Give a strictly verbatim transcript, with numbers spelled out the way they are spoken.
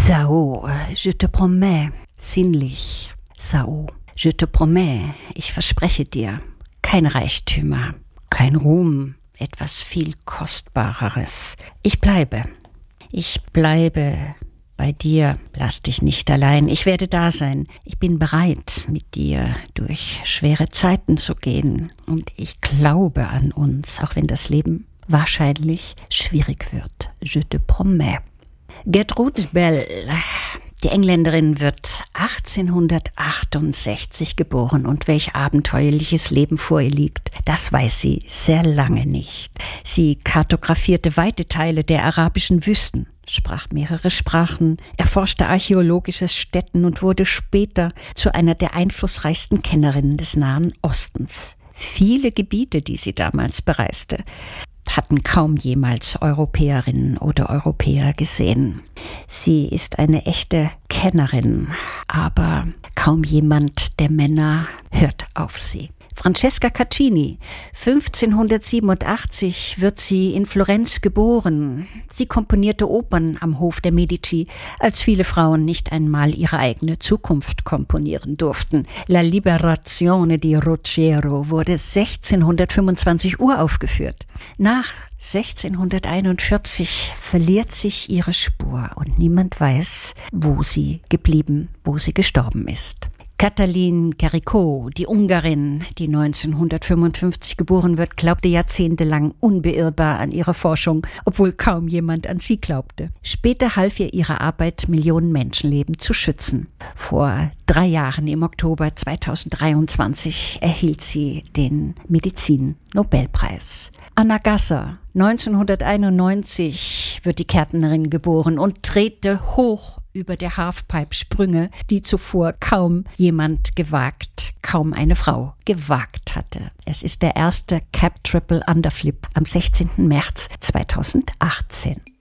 Sao, je te promets, sinnlich. Sao, je te promets, ich verspreche dir, kein Reichtümer, kein Ruhm, etwas viel Kostbareres. Ich bleibe, ich bleibe bei dir, lass dich nicht allein, ich werde da sein. Ich bin bereit, mit dir durch schwere Zeiten zu gehen. Und ich glaube an uns, auch wenn das Leben wahrscheinlich schwierig wird. Je te promets. Gertrude Bell, die Engländerin, wird achtzehnhundertachtundsechzig geboren und welch abenteuerliches Leben vor ihr liegt, das weiß sie sehr lange nicht. Sie kartografierte weite Teile der arabischen Wüsten, sprach mehrere Sprachen, erforschte archäologisches Stätten und wurde später zu einer der einflussreichsten Kennerinnen des Nahen Ostens. Viele Gebiete, die sie damals bereiste, hatten kaum jemals Europäerinnen oder Europäer gesehen. Sie ist eine echte Kennerin, aber kaum jemand der Männer hört auf sie. Francesca Caccini, fünfzehnhundertsiebenundachtzig wird sie in Florenz geboren. Sie komponierte Opern am Hof der Medici, als viele Frauen nicht einmal ihre eigene Zukunft komponieren durften. La Liberazione di Ruggiero wurde sechzehnhundertfünfundzwanzig uraufgeführt. Nach sechzehnhunderteinundvierzig verliert sich ihre Spur und niemand weiß, wo sie geblieben, wo sie gestorben ist. Katalin Karikó, die Ungarin, die neunzehnhundertfünfundfünfzig geboren wird, glaubte jahrzehntelang unbeirrbar an ihre Forschung, obwohl kaum jemand an sie glaubte. Später half ihr ihre Arbeit, Millionen Menschenleben zu schützen. Vor drei Jahren, im Oktober zweitausenddreiundzwanzig, erhielt sie den Medizin-Nobelpreis. Anna Gasser, neunzehnhunderteinundneunzig, wird die Kärntnerin geboren und drehte hoch über der Halfpipe-Sprünge, die zuvor kaum jemand gewagt, kaum eine Frau gewagt hatte. Es ist der erste Cap Triple Underflip am sechzehnten März zweitausendachtzehn.